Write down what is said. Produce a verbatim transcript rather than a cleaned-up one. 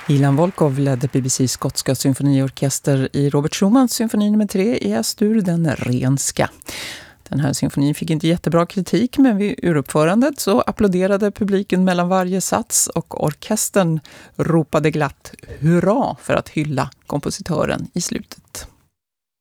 Ilan Volkov ledde B B C:s skotska symfoniorkester i Robert Schumans symfoni nummer tre i S-dur, den renska. Den här symfonin fick inte jättebra kritik, men vid uruppförandet så applåderade publiken mellan varje sats och orkestern ropade glatt hurra för att hylla kompositören i slutet.